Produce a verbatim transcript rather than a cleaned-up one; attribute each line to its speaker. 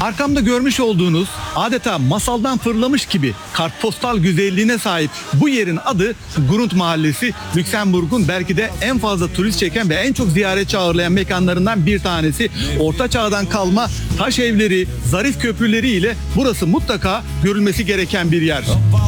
Speaker 1: Arkamda görmüş olduğunuz adeta masaldan fırlamış gibi kartpostal güzelliğine sahip bu yerin adı Grund Mahallesi. Lüksemburg'un belki de en fazla turist çeken ve en çok ziyaretçi ağırlayan mekanlarından bir tanesi. Orta Çağ'dan kalma taş evleri, zarif köprüleri ile burası mutlaka görülmesi gereken bir yer.